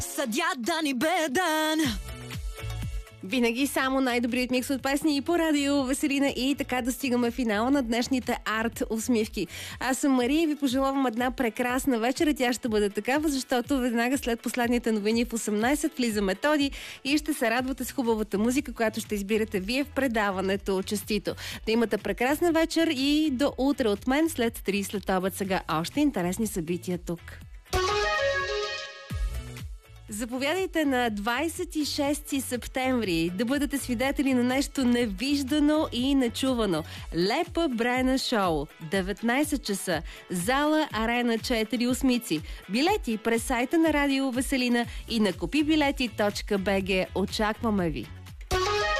Съдя Дани Бедан. Винаги само най-добрият микс от песни и по радио Веселина, и така достигаме финала на днешните арт усмивки. Аз съм Мария и ви пожелавам една прекрасна вечер. Тя ще бъде такава, защото веднага след последните новини в 18 влиза Методи и ще се радвате с хубавата музика, която ще избирате вие в предаването. Честито! Да имате прекрасна вечер и до утре от мен след 3 след обед. Сега още интересни събития тук. Заповядайте на 26 септември да бъдете свидетели на нещо невиждано и нечувано. Лепа Брена шоу. 19 часа. Зала Арена 4 Осмици. Билети през сайта на Радио Веселина и на купибилети.bg. Очакваме ви!